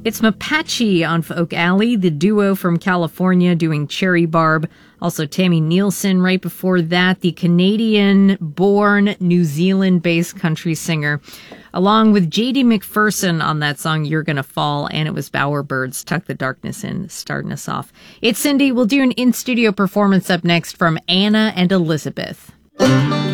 It's Mapache on Folk Alley, the duo from California doing Cherry Barb. Also Tammy Nielsen right before that, the Canadian-born, New Zealand-based country singer, along with J.D. McPherson on that song, You're Gonna Fall, and it was Bowerbirds, Tuck the Darkness In, starting us off. It's Cindy. We'll do an in-studio performance up next from Anna and Elizabeth.